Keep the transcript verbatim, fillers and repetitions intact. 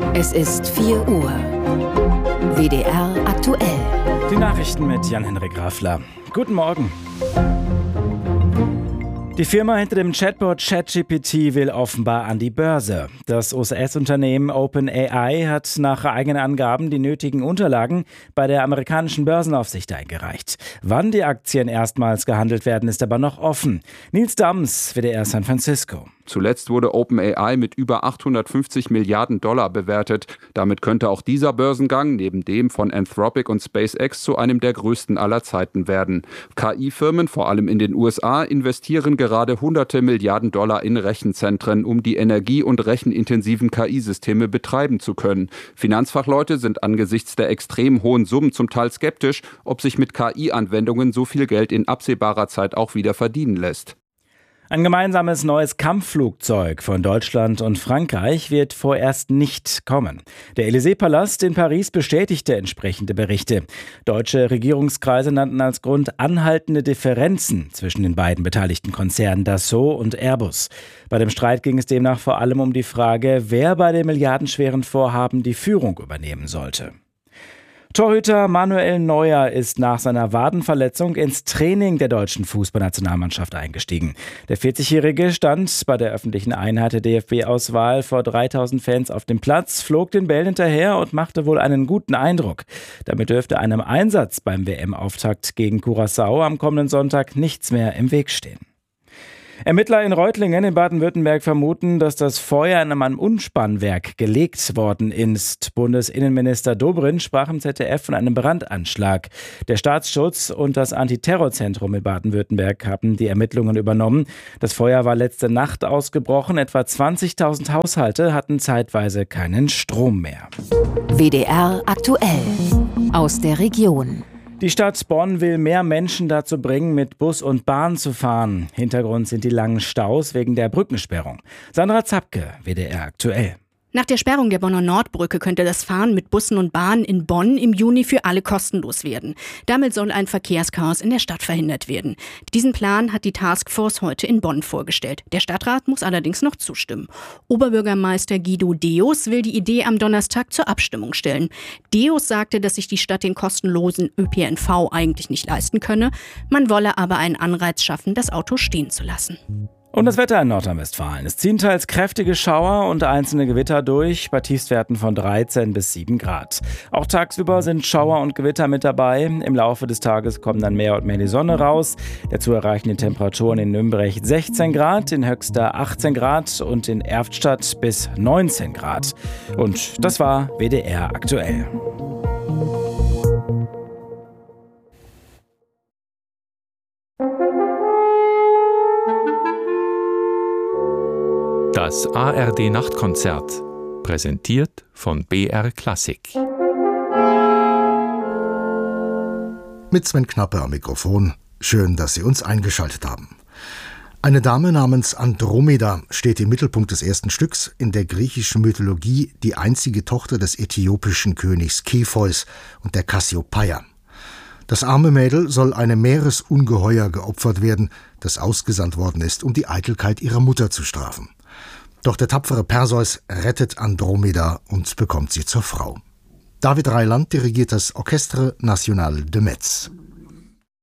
Es ist vier Uhr. W D R aktuell. Die Nachrichten mit Jan-Henrik Raffler. Guten Morgen. Die Firma hinter dem Chatbot ChatGPT will offenbar an die Börse. Das U S-Unternehmen OpenAI hat nach eigenen Angaben die nötigen Unterlagen bei der amerikanischen Börsenaufsicht eingereicht. Wann die Aktien erstmals gehandelt werden, ist aber noch offen. Nils Dams, W D R San Francisco. Zuletzt wurde OpenAI mit über achthundertfünfzig Milliarden Dollar bewertet. Damit könnte auch dieser Börsengang neben dem von Anthropic und SpaceX zu einem der größten aller Zeiten werden. K I-Firmen, vor allem in den U S A, investieren gerade hunderte Milliarden Dollar in Rechenzentren, um die energie- und rechenintensiven K I-Systeme betreiben zu können. Finanzfachleute sind angesichts der extrem hohen Summen zum Teil skeptisch, ob sich mit K I-Anwendungen so viel Geld in absehbarer Zeit auch wieder verdienen lässt. Ein gemeinsames neues Kampfflugzeug von Deutschland und Frankreich wird vorerst nicht kommen. Der Élysée-Palast in Paris bestätigte entsprechende Berichte. Deutsche Regierungskreise nannten als Grund anhaltende Differenzen zwischen den beiden beteiligten Konzernen Dassault und Airbus. Bei dem Streit ging es demnach vor allem um die Frage, wer bei dem milliardenschweren Vorhaben die Führung übernehmen sollte. Torhüter Manuel Neuer ist nach seiner Wadenverletzung ins Training der deutschen Fußballnationalmannschaft eingestiegen. Der vierzigjährige stand bei der öffentlichen Einheit der D F B-Auswahl vor dreitausend Fans auf dem Platz, flog den Bällen hinterher und machte wohl einen guten Eindruck. Damit dürfte einem Einsatz beim W M-Auftakt gegen Curaçao am kommenden Sonntag nichts mehr im Weg stehen. Ermittler in Reutlingen in Baden-Württemberg vermuten, dass das Feuer in einem Umspannwerk gelegt worden ist. Bundesinnenminister Dobrindt sprach im Z D F von einem Brandanschlag. Der Staatsschutz und das Antiterrorzentrum in Baden-Württemberg haben die Ermittlungen übernommen. Das Feuer war letzte Nacht ausgebrochen. Etwa zwanzigtausend Haushalte hatten zeitweise keinen Strom mehr. W D R aktuell. Aus der Region. Die Stadt Bonn will mehr Menschen dazu bringen, mit Bus und Bahn zu fahren. Hintergrund sind die langen Staus wegen der Brückensperrung. Sandra Zapke, W D R aktuell. Nach der Sperrung der Bonner Nordbrücke könnte das Fahren mit Bussen und Bahnen in Bonn im Juni für alle kostenlos werden. Damit soll ein Verkehrschaos in der Stadt verhindert werden. Diesen Plan hat die Taskforce heute in Bonn vorgestellt. Der Stadtrat muss allerdings noch zustimmen. Oberbürgermeister Guido Deus will die Idee am Donnerstag zur Abstimmung stellen. Deus sagte, dass sich die Stadt den kostenlosen Ö P N V eigentlich nicht leisten könne. Man wolle aber einen Anreiz schaffen, das Auto stehen zu lassen. Und das Wetter in Nordrhein-Westfalen. Es ziehen teils kräftige Schauer und einzelne Gewitter durch, bei Tiefstwerten von dreizehn bis sieben Grad. Auch tagsüber sind Schauer und Gewitter mit dabei. Im Laufe des Tages kommen dann mehr und mehr die Sonne raus. Der zu erreichende Temperaturen in Nürnberg sechzehn Grad, in Höxter achtzehn Grad und in Erftstadt bis neunzehn Grad. Und das war W D R aktuell. Das A R D-Nachtkonzert, präsentiert von B R Klassik. Mit Sven Knappe am Mikrofon. Schön, dass Sie uns eingeschaltet haben. Eine Dame namens Andromeda steht im Mittelpunkt des ersten Stücks, in der griechischen Mythologie die einzige Tochter des äthiopischen Königs Kepheus und der Kassiopeia. Das arme Mädel soll einem Meeresungeheuer geopfert werden, das ausgesandt worden ist, um die Eitelkeit ihrer Mutter zu strafen. Doch der tapfere Perseus rettet Andromeda und bekommt sie zur Frau. David Reiland dirigiert das Orchestre National de Metz.